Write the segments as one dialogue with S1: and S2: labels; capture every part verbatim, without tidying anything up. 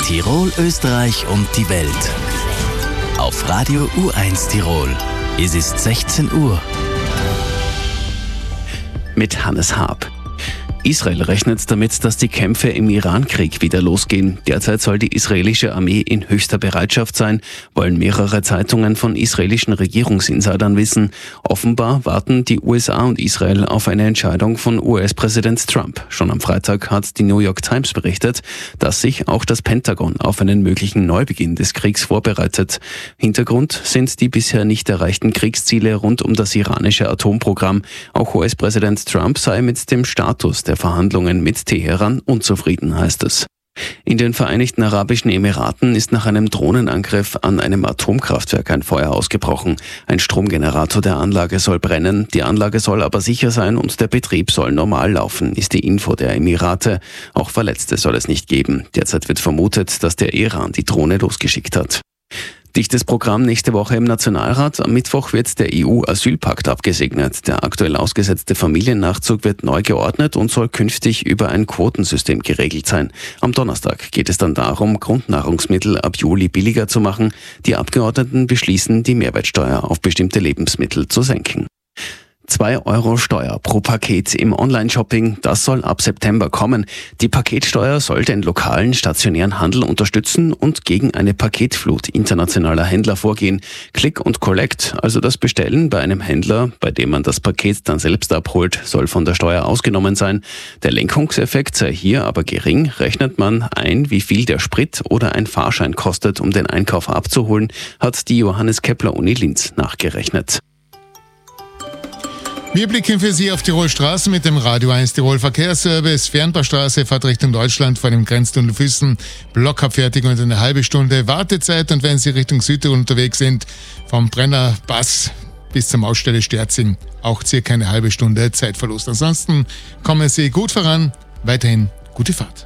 S1: Tirol, Österreich und die Welt. Auf Radio U eins Tirol. Es ist sechzehn Uhr.
S2: Mit Hannes Haab. Israel rechnet damit, dass die Kämpfe im Iran-Krieg wieder losgehen. Derzeit soll die israelische Armee in höchster Bereitschaft sein, wollen mehrere Zeitungen von israelischen Regierungsinsidern wissen. Offenbar warten die U S A und Israel auf eine Entscheidung von U S-Präsident Trump. Schon am Freitag hat die New York Times berichtet, dass sich auch das Pentagon auf einen möglichen Neubeginn des Kriegs vorbereitet. Hintergrund sind die bisher nicht erreichten Kriegsziele rund um das iranische Atomprogramm. Auch U S-Präsident Trump sei mit dem Status der Verhandlungen mit Teheran unzufrieden, heißt es. In den Vereinigten Arabischen Emiraten ist nach einem Drohnenangriff an einem Atomkraftwerk ein Feuer ausgebrochen. Ein Stromgenerator der Anlage soll brennen, die Anlage soll aber sicher sein und der Betrieb soll normal laufen, ist die Info der Emirate. Auch Verletzte soll es nicht geben. Derzeit wird vermutet, dass der Iran die Drohne losgeschickt hat. Dichtes Programm nächste Woche im Nationalrat. Am Mittwoch wird der E U-Asylpakt abgesegnet. Der aktuell ausgesetzte Familiennachzug wird neu geordnet und soll künftig über ein Quotensystem geregelt sein. Am Donnerstag geht es dann darum, Grundnahrungsmittel ab Juli billiger zu machen. Die Abgeordneten beschließen, die Mehrwertsteuer auf bestimmte Lebensmittel zu senken. Zwei Euro Steuer pro Paket im Online-Shopping, das soll ab September kommen. Die Paketsteuer soll den lokalen stationären Handel unterstützen und gegen eine Paketflut internationaler Händler vorgehen. Click und Collect, also das Bestellen bei einem Händler, bei dem man das Paket dann selbst abholt, soll von der Steuer ausgenommen sein. Der Lenkungseffekt sei hier aber gering. Rechnet man ein, wie viel der Sprit oder ein Fahrschein kostet, um den Einkauf abzuholen, hat die Johannes Kepler Uni Linz nachgerechnet.
S3: Wir blicken für Sie auf Tirol Straßen mit dem Radio eins Tirol Verkehrsservice. Fernbaustraße fährt Richtung Deutschland vor dem Grenztunnel Füssen. Blockabfertigung und eine halbe Stunde Wartezeit. Und wenn Sie Richtung Südtirol unterwegs sind, vom Brenner Pass bis zur Mautstelle Sterzing auch circa eine halbe Stunde Zeitverlust. Ansonsten kommen Sie gut voran. Weiterhin gute Fahrt.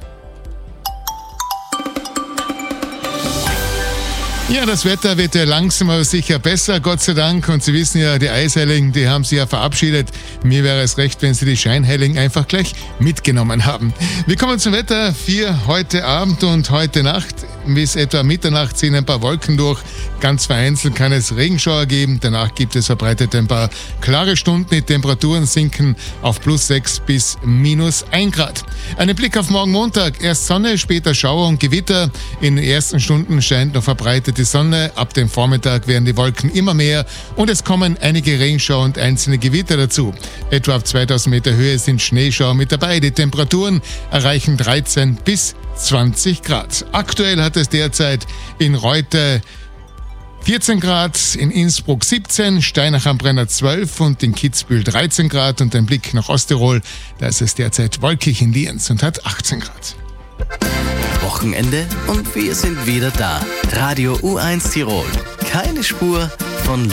S3: Ja, das Wetter wird ja langsam aber sicher besser, Gott sei Dank. Und Sie wissen ja, die Eishelligen, die haben Sie ja verabschiedet. Mir wäre es recht, wenn Sie die Scheinhelligen einfach gleich mitgenommen haben. Wir kommen zum Wetter für heute Abend und heute Nacht. Bis etwa Mitternacht ziehen ein paar Wolken durch. Ganz vereinzelt kann es Regenschauer geben. Danach gibt es verbreitet ein paar klare Stunden. Die Temperaturen sinken auf plus sechs bis minus ein Grad. Ein Blick auf morgen Montag. Erst Sonne, später Schauer und Gewitter. In den ersten Stunden scheint noch verbreitet die Sonne. Ab dem Vormittag werden die Wolken immer mehr und es kommen einige Regenschauer und einzelne Gewitter dazu. Etwa auf zweitausend Meter Höhe sind Schneeschauer mit dabei. Die Temperaturen erreichen dreizehn bis zwanzig Grad. Aktuell hat es derzeit in Reute vierzehn Grad, in Innsbruck siebzehn, Steinach am Brenner zwölf und in Kitzbühel dreizehn Grad. Und ein Blick nach Osttirol, da ist es derzeit wolkig in Lienz und hat achtzehn Grad.
S1: Wochenende und wir sind wieder da. Radio U eins Tirol. Keine Spur von